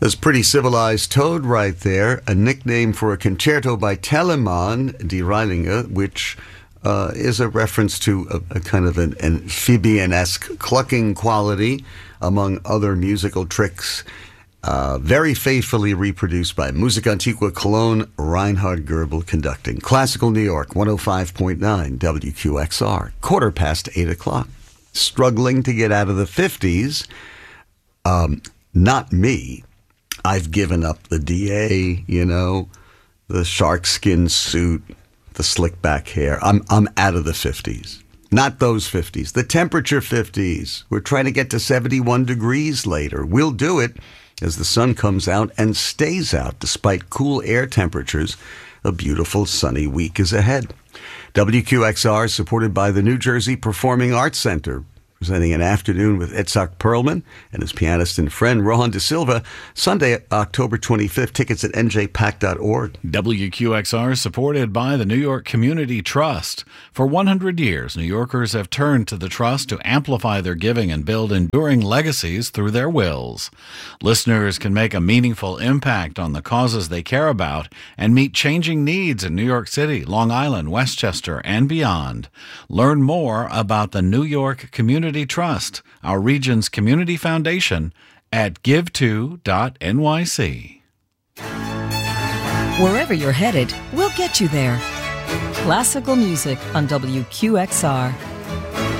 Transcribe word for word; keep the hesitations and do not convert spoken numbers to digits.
That's Pretty Civilized Toad right there, a nickname for a concerto by Telemann die Reilinger, which uh, is a reference to a, a kind of an amphibian-esque clucking quality, among other musical tricks, uh, very faithfully reproduced by Musica Antiqua Cologne, Reinhard Goebel conducting. Classical New York, one oh five point nine W Q X R, quarter past eight o'clock. Struggling to get out of the fifties, um, not me. I've given up the D A, you know, the shark skin suit, the slick back hair. I'm I'm out of the fifties. Not those fifties. The temperature fifties. We're trying to get to seventy-one degrees later. We'll do it as the sun comes out and stays out despite cool air temperatures. A beautiful sunny week is ahead. W Q X R is supported by the New Jersey Performing Arts Center, presenting an afternoon with Itzhak Perlman and his pianist and friend Rohan De Silva. Sunday, October twenty-fifth. Tickets at N J pack dot org. W Q X R is supported by the New York Community Trust. For one hundred years, New Yorkers have turned to the Trust to amplify their giving and build enduring legacies through their wills. Listeners can make a meaningful impact on the causes they care about and meet changing needs in New York City, Long Island, Westchester, and beyond. Learn more about the New York Community Trust, our region's community foundation, at give to dot N Y C. Wherever you're headed, we'll get you there. Classical music on W Q X R.